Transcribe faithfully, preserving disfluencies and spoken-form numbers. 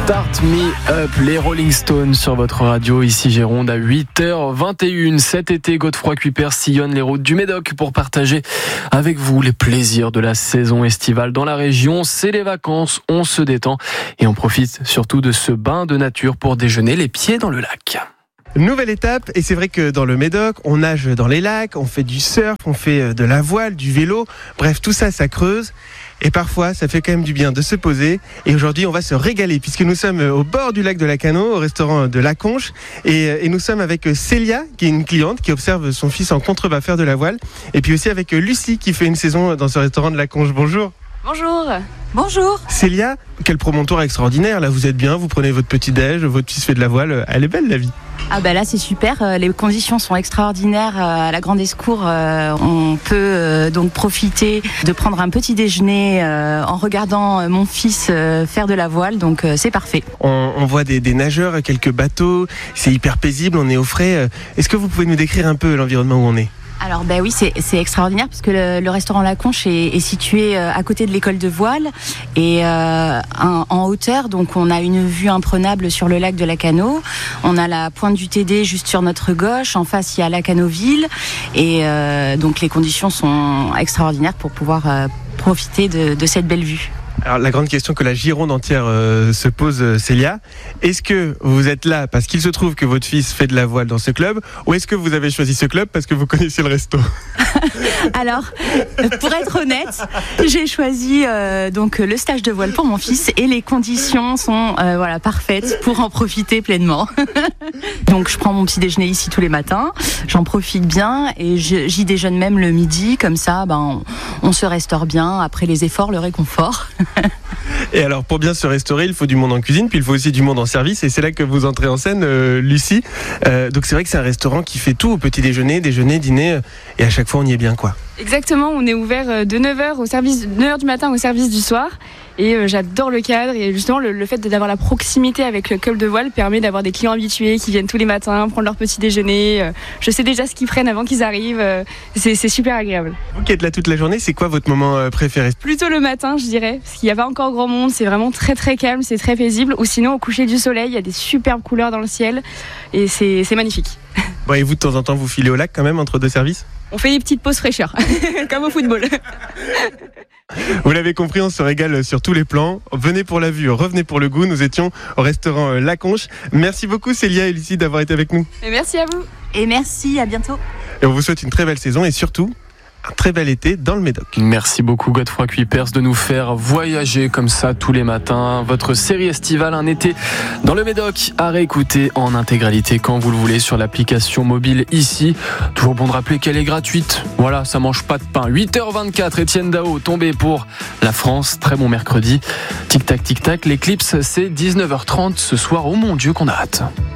Start Me Up, les Rolling Stones sur votre radio, ici Gironde à huit heures vingt et une. Cet été, Godefroy Cuypers sillonne les routes du Médoc pour partager avec vous les plaisirs de la saison estivale dans la région. C'est les vacances, on se détend et on profite surtout de ce bain de nature pour déjeuner les pieds dans le lac. Nouvelle étape, et c'est vrai que dans le Médoc, on nage dans les lacs, on fait du surf, on fait de la voile, du vélo, bref, tout ça, ça creuse. Et parfois, ça fait quand même du bien de se poser. Et aujourd'hui, on va se régaler puisque nous sommes au bord du lac de Lacanau, au restaurant de La Conche. Et, et nous sommes avec Célia, qui est une cliente qui observe son fils en contrebas faire de la voile. Et puis aussi avec Lucie, qui fait une saison dans ce restaurant de La Conche. Bonjour. Bonjour. Bonjour. Célia, quel promontoire extraordinaire. Là, vous êtes bien, vous prenez votre petit-déj, votre fils fait de la voile. Elle est belle, la vie. Ah bah là c'est super, les conditions sont extraordinaires à la Grande Escour. On peut donc profiter de prendre un petit déjeuner en regardant mon fils faire de la voile, donc c'est parfait. On, on voit des, des nageurs, quelques bateaux, c'est hyper paisible, on est au frais. Est-ce que vous pouvez nous décrire un peu l'environnement où on est ? Alors ben oui, c'est, c'est extraordinaire parce que le, le restaurant La Conche est, est situé à côté de l'école de voile et euh, en, en hauteur, donc on a une vue imprenable sur le lac de Lacanau. On a la pointe du T D juste sur notre gauche, en face il y a Lacanoville et euh, donc les conditions sont extraordinaires pour pouvoir euh, profiter de, de cette belle vue. Alors la grande question que la Gironde entière euh, se pose, euh, Célia, est-ce que vous êtes là parce qu'il se trouve que votre fils fait de la voile dans ce club, ou est-ce que vous avez choisi ce club parce que vous connaissez le resto ? Alors, pour être honnête, j'ai choisi euh, donc le stage de voile pour mon fils et les conditions sont euh, voilà parfaites pour en profiter pleinement. Donc je prends mon petit déjeuner ici tous les matins, j'en profite bien et je, j'y déjeune même le midi, comme ça ben, on, on se restaure bien après les efforts, le réconfort. Et alors pour bien se restaurer, il faut du monde en cuisine, puis il faut aussi du monde en service, et c'est là que vous entrez en scène, euh, Lucie. Euh, donc c'est vrai que c'est un restaurant qui fait tout au petit déjeuner, déjeuner, dîner, et à chaque fois on y est bien quoi. Exactement, on est ouvert de neuf heures au service, neuf heures du matin au service du soir. Et euh, j'adore le cadre et justement le, le fait d'avoir la proximité avec le club de voile permet d'avoir des clients habitués qui viennent tous les matins prendre leur petit déjeuner. Euh, je sais déjà ce qu'ils prennent avant qu'ils arrivent, euh, c'est, c'est super agréable. Vous qui êtes là toute la journée, c'est quoi votre moment euh, préféré ? Plutôt le matin je dirais, parce qu'il n'y a pas encore grand monde, c'est vraiment très très calme, c'est très paisible. Ou sinon au coucher du soleil, il y a des superbes couleurs dans le ciel et c'est, c'est magnifique. Bon, et vous de temps en temps vous filez au lac quand même entre deux services ? On fait des petites pauses fraîcheur, comme au football. Vous l'avez compris, on se régale sur tous les plans. Venez pour la vue, revenez pour le goût. Nous étions au restaurant La Conche. Merci beaucoup Célia et Lucie d'avoir été avec nous. Et merci à vous. Et merci, à bientôt. Et on vous souhaite une très belle saison et surtout un très bel été dans le Médoc. Merci beaucoup Godefroy Cuypers de nous faire voyager comme ça tous les matins. Votre série estivale, un été dans le Médoc, à réécouter en intégralité quand vous le voulez sur l'application mobile ici. Toujours bon de rappeler qu'elle est gratuite. Voilà, ça mange pas de pain. huit heures vingt-quatre, Étienne Dao tombé pour la France. Très bon mercredi. Tic tac tic tac, l'éclipse c'est dix-neuf heures trente ce soir. Oh mon Dieu qu'on a hâte.